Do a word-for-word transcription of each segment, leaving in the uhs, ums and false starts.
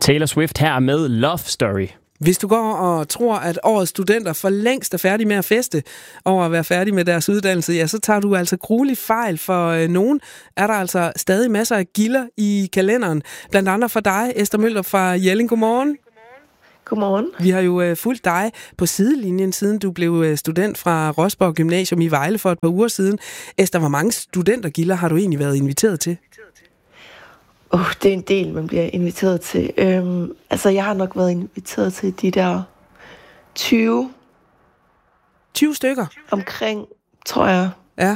Taylor Swift her med Love Story. Hvis du går og tror, at årets studenter for længst er færdige med at feste over at være færdige med deres uddannelse, ja, så tager du altså gruelig fejl. For øh, nogen er der altså stadig masser af gilder i kalenderen. Blandt andet for dig, Esther Møller fra Jelling. Godmorgen. Godmorgen. Vi har jo øh, fulgt dig på sidelinjen, siden du blev øh, student fra Rosborg Gymnasium i Vejle for et par uger siden. Esther, hvor mange studentergilder har du egentlig været inviteret til? Oh, det er en del, man bliver inviteret til. Øhm, altså, jeg har nok været inviteret til de der tyve. tyve stykker? Omkring, tror jeg. Ja.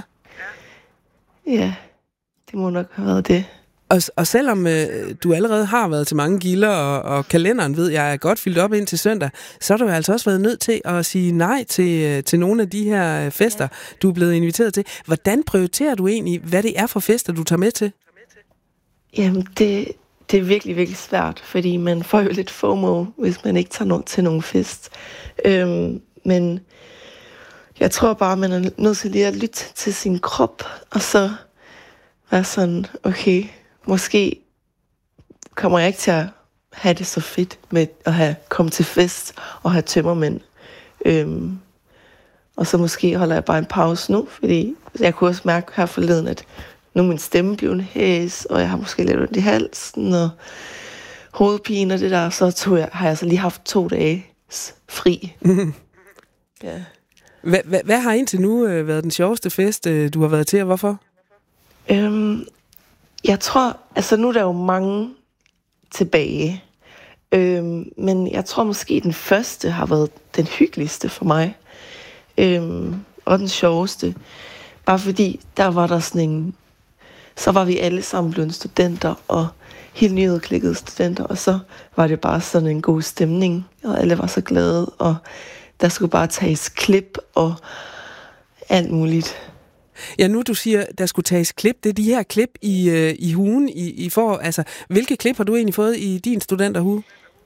Ja, det må nok have været det. Og, og selvom øh, du allerede har været til mange gilder, og, og kalenderen ved jeg er godt fyldt op ind til søndag, så har du altså også været nødt til at sige nej til, til nogle af de her fester, du er blevet inviteret til. Hvordan prioriterer du egentlig, hvad det er for fester, du tager med til? Jamen, det, det er virkelig, virkelig svært, fordi man får jo lidt FOMO, hvis man ikke tager noget til nogen fest. Øhm, men jeg tror bare, man er nødt til lige at lytte til sin krop, og så være sådan, okay, måske kommer jeg ikke til at have det så fedt med at have kommet til fest og have tømmermænd. Øhm, og så måske holder jeg bare en pause nu, fordi jeg kunne også mærke her forleden, at nu er min stemme blevet hæs, og jeg har måske lidt ondt i halsen, og hovedpine og det der, så tog jeg, har jeg så lige haft to dage fri. Ja. Hvad, hvad, hvad har indtil nu øh, været den sjoveste fest, øh, du har været til, og hvorfor? Øhm, jeg tror, altså nu er der jo mange tilbage, øhm, men jeg tror måske den første har været den hyggeligste for mig, øhm, og den sjoveste. Bare fordi, der var der sådan en, så var vi alle sammen blevet studenter, og helt nyudklikkede studenter, og så var det bare sådan en god stemning, og alle var så glade, og der skulle bare tages klip, og alt muligt. Ja, nu du siger, der skulle tages klip, det er de her klip i, øh, i hugen, i, i for, altså, hvilke klip har du egentlig fået i din studenterhue?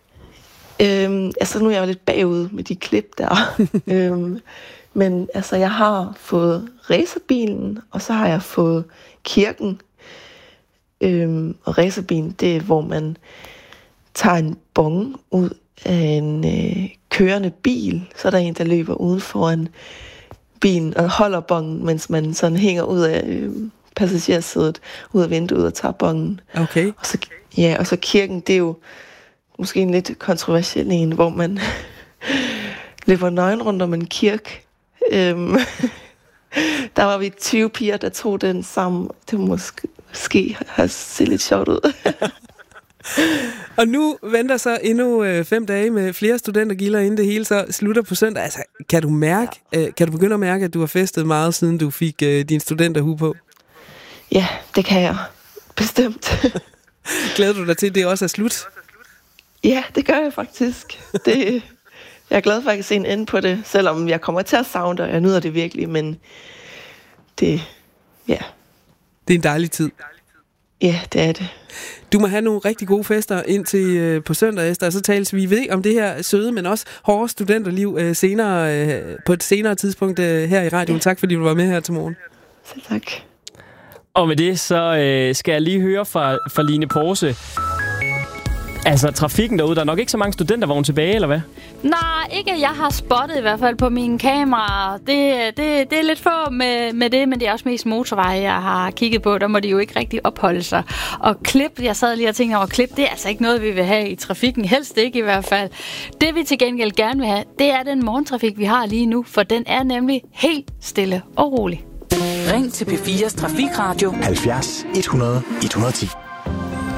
Øhm, altså, nu er jeg jo lidt bagud med de klip der. øhm, men altså, jeg har fået racerbilen, og så har jeg fået kirken. Øhm, og racerbilen, det er, hvor man tager en bong ud af en øh, kørende bil, så er der en, der løber uden foran bilen og holder bongen, mens man sådan hænger ud af øh, passagersædet, ud af vinduet og tager bongen. Okay. Og så, ja, og så kirken, det er jo måske en lidt kontroversiel en, hvor man løber nøgen rundt om en kirke. Øhm, der var vi tyve piger, der tog den sammen. Det måske, måske have set lidt sjovt ud. Og nu venter så endnu øh, fem dage med flere studentergilder, inden det hele så slutter på søndag. Altså, kan du mærke, ja. øh, kan du begynde at mærke, at du har festet meget, siden du fik øh, din studenterhue på? Ja, det kan jeg. Bestemt. Glæder du dig til, at det også er slut? Ja, det gør jeg faktisk. Det, jeg er glad for, at jeg kan se en ende på det, selvom jeg kommer til at savne det, og jeg nyder det virkelig, men det, ja. Det er en dejlig tid. Ja, det er det. Du må have nogle rigtig gode fester indtil øh, på søndag, Esther, og så tales vi ved om det her søde, men også hårde studenterliv øh, senere, øh, på et senere tidspunkt øh, her i radioen. Ja. Tak fordi du var med her til morgen. Selv tak. Og med det, så øh, skal jeg lige høre fra, fra Line Porse. Altså, trafikken derude, der er nok ikke så mange studentervogne tilbage, eller hvad? Nej, ikke jeg har spottet i hvert fald på mine kameraer. Det, det, det er lidt få med, med det, men det er også mest motorveje, jeg har kigget på. Der må de jo ikke rigtig opholde sig. Og klip, jeg sad lige og tænkte over klip, det er altså ikke noget, vi vil have i trafikken. Helst ikke i hvert fald. Det vi til gengæld gerne vil have, det er den morgentrafik, vi har lige nu. For den er nemlig helt stille og rolig. Ring til P fires Trafikradio halvfjerds et hundrede et hundrede og ti.